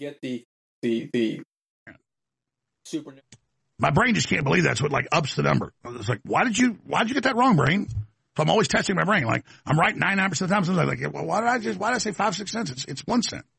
get the super. My brain just can't believe that's what like ups the number. It's like, why did you get that wrong, brain? So I'm always testing my brain. Like I'm right 99% of the time. So I'm like, well, why did I say 5, 6 cents? It's 1 cent.